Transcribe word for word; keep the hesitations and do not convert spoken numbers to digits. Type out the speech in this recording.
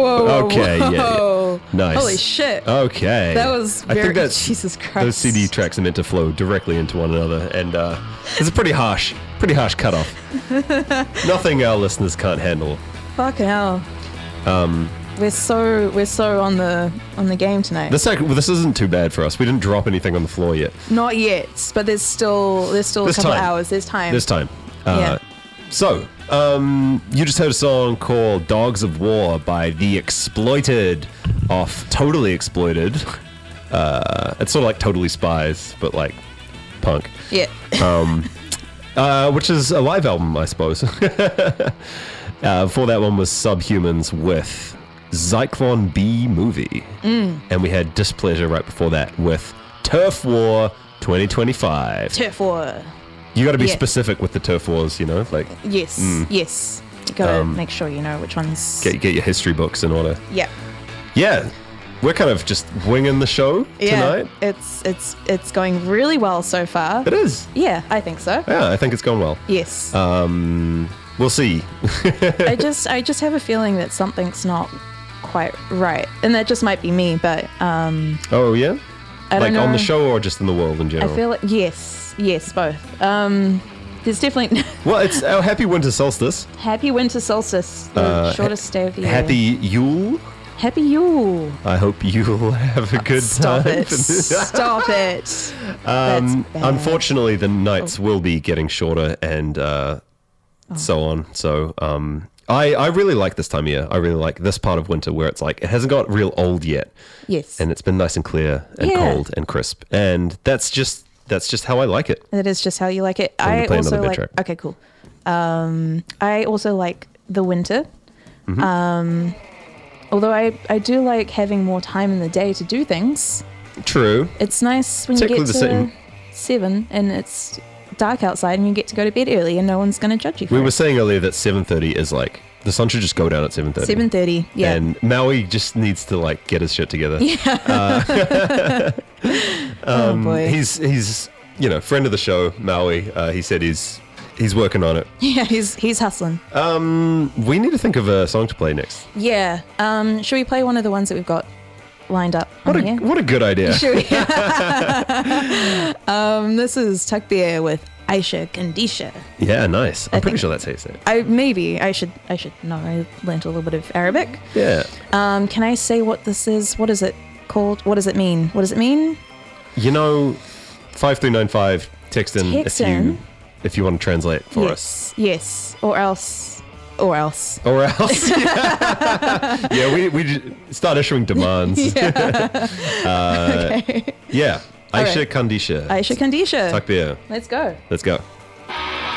whoa, whoa, Okay, yeah, yeah. whoa. Nice. Holy shit. Okay. That was I very, think that's, Jesus Christ. those C D tracks are meant to flow directly into one another, and uh, it's a pretty harsh, pretty harsh cutoff. Nothing our listeners can't handle. Fucking hell. Um, we're so we're so on the on the game tonight. This act, well, this isn't too bad for us. We didn't drop anything on the floor yet. Not yet, but there's still there's still There's a couple time. hours. There's time. This time. Uh, Yeah. So, um, you just heard a song called Dogs of War by The Exploited off Totally Exploited. Uh, it's sort of like Totally Spies, but like punk. Yeah. Uh, which is a live album, I suppose. uh, before that one was Subhumans with Zyklon B Movie. Mm. And we had Displeasure right before that with Turf War twenty twenty-five. Turf War. You got to be Yeah. specific with the turf wars, you know, like Yes. Yes. You gotta Um, make sure you know which ones. get get your history books in order. Yeah. Yeah, we're kind of just winging the show Yeah. tonight. It's it's it's going really well so far. It is. Yeah, I think so. Yeah, I think it's going well. Yes. Um, we'll see. I just I just have a feeling that something's not quite right, and that just might be me. But um, Oh yeah, I like don't know. on the show or just in the world in I general. feel like yes, yes, both. Um, there's definitely Well, it's our happy winter solstice. happy winter solstice, the Uh, shortest day of the year. Happy Yule. happy Yule. I hope you'll have a good Stop time. it! Stop it! Um, That's bad. unfortunately, the nights will be getting shorter and uh, Oh. so on. So um, I, I really like this time of year. I really like this part of winter where it's like it hasn't got real old yet, Yes, and it's been nice and clear and Yeah. cold and crisp, and that's just that's just how I like it. that is just how you like it. I'm gonna I play also another bit like. track. Okay, cool. Um, I also like the winter. Mm-hmm. Um, although I I do like having more time in the day to do things. True. It's nice when you Particularly get the to same- seven and it's dark outside and you get to go to bed early and no one's going to judge you for We it. were saying earlier that seven thirty is like the sun should just go down at seven thirty. seven thirty, yeah. And Maui just needs to like get his shit together. oh boy. He's he's you know friend of the show, Maui. Uh, he said he's he's working on it. Yeah, he's he's hustling. Um, we need to think of a song to play next. Yeah. Um, should we play one of the ones that we've got lined up What on a here? what a good idea. Should we? um, this is Tuck Beer with Aisha Kandisha. Yeah, nice. I'm I pretty think- sure that's how you say it. I maybe I should I should know. I learnt a little bit of Arabic. Yeah. Um, can I say what this is? What is it called? What does it mean? What does it mean? You know, five three nine five. Text in Text if you in. if you want to translate for us. yes, yes, or else, or else. Or else. yeah, we we ju- start issuing demands. Yeah. uh, Okay. yeah. All Aisha right. Kandisha. Aisha Kandisha. Tuck beer. Let's go. Let's go.